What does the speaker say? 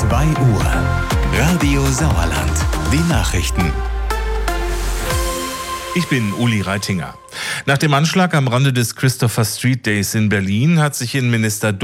2 Uhr. Radio Sauerland. Die Nachrichten. Ich bin Uli Reitinger. Nach dem Anschlag am Rande des Christopher Street Days in Berlin hat sich Innenminister